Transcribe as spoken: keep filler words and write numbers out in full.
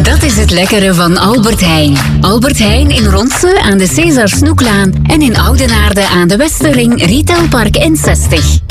Dat is het lekkere van Albert Heijn. Albert Heijn in Ronse aan de César Snoeklaan en in Oudenaarde aan de Westerring Retailpark N zestig.